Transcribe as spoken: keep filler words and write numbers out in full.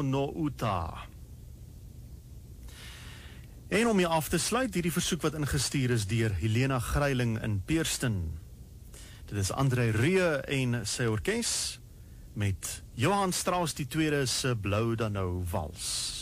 Mono no Uta. En om jy af te sluit, hierdie versoek wat ingestuur is deur Helena Greiling in Peerston. Dit is André Rieu en sy orkes met Johann Strauss die tweede se Blou dan nou Wals.